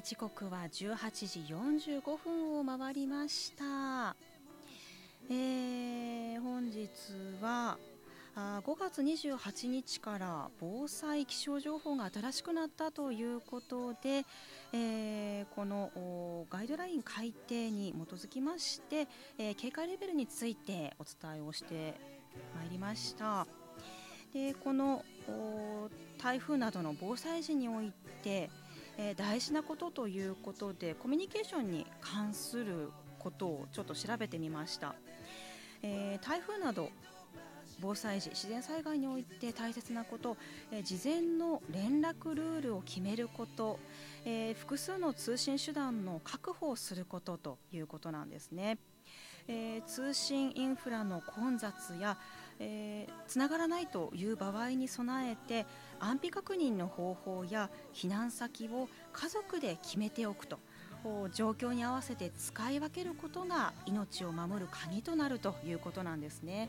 時刻は18時45分を回りました。本日は5月28日から防災気象情報が新しくなったということで、このガイドライン改定に基づきまして、警戒レベルについてお伝えをしてまいりました。でこの台風などの防災時において、大事なことということでコミュニケーションに関することをちょっと調べてみました。台風など防災時自然災害において大切なこと、事前の連絡ルールを決めること、複数の通信手段の確保をすることということなんですね。通信インフラの混雑やつながらないという場合に備えて安否確認の方法や避難先を家族で決めておくと、状況に合わせて使い分けることが命を守る鍵となるということなんですね。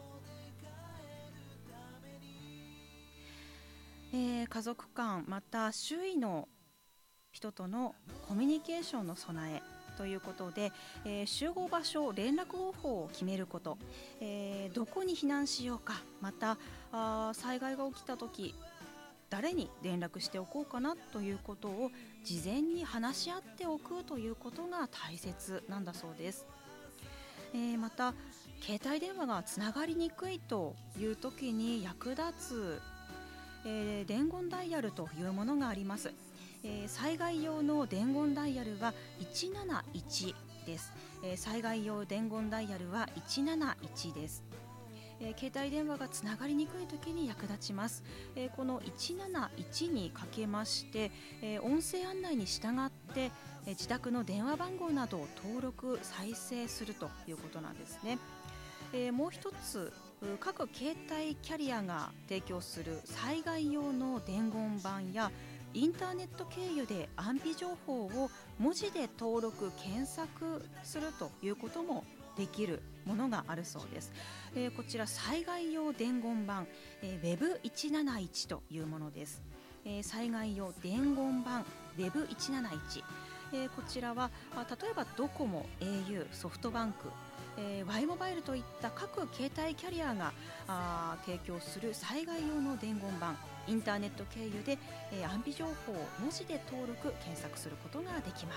家族間また周囲の人とのコミュニケーションの備えということで、集合場所連絡方法を決めること、どこに避難しようか、また災害が起きた時誰に連絡しておこうかなということを事前に話し合っておくということが大切なんだそうです。また携帯電話がつながりにくいという時に役立つ、伝言ダイヤルというものがあります。災害用の伝言ダイヤルは171です。災害用伝言ダイヤルは171です。携帯電話がつながりにくい時に役立ちます。この171にかけまして、音声案内に従って、自宅の電話番号などを登録再生するということなんですね。もう一つ、各携帯キャリアが提供する災害用の伝言板やインターネット経由で安否情報を文字で登録検索するということもできるものがあるそうです。こちら災害用伝言板、Web171 というものです。災害用伝言板 Web171、こちらは例えばドコモ、au、ソフトバンク、Y モバイルといった各携帯キャリアが提供する災害用の伝言板、インターネット経由で、安否情報を文字で登録検索することができます。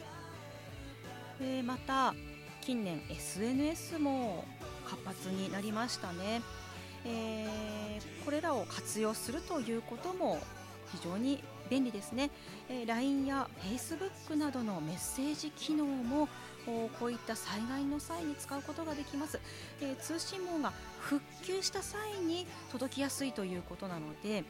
また近年 SNS も活発になりましたね。これらを活用するということも非常に便利ですね。LINE や Facebook などのメッセージ機能もこういった災害の際に使うことができます。通信網が復旧した際に届きやすいということなので、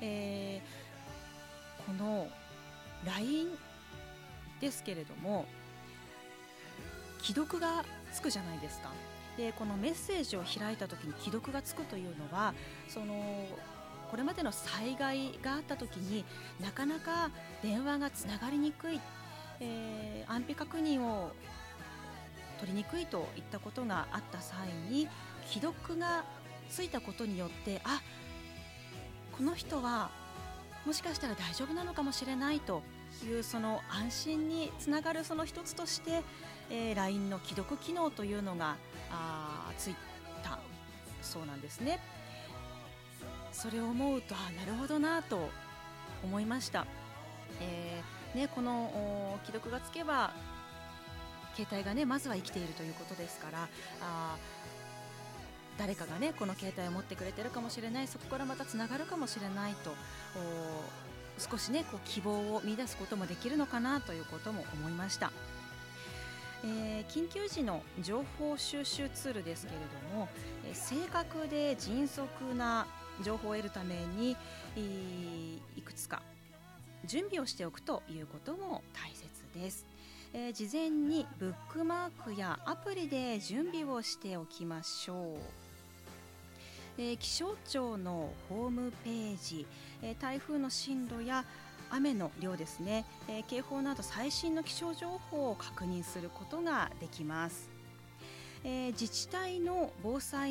この LINE ですけれども既読がつくじゃないですか。でこのメッセージを開いた時に既読がつくというのは、これまでの災害があった時になかなか電話がつながりにくい、安否確認を取りにくいといったことがあった際に既読がついたことによって、この人はもしかしたら大丈夫なのかもしれないというその安心につながるその一つとして、LINE の既読機能というのがついたそうなんですね。それを思うとなるほどなと思いました。この既読がつけば携帯がねまずは生きているということですから、誰かがねこの携帯を持ってくれてるかもしれない、そこからまたつながるかもしれないと少しね希望を見出すこともできるのかなということも思いました。緊急時の情報収集ツールですけれども、正確で迅速な情報を得るためにいくつか準備をしておくということも大切です。事前にブックマークやアプリで準備をしておきましょう。気象庁のホームページ、台風の進路や雨の量ですね、警報など最新の気象情報を確認することができます。自治体の防災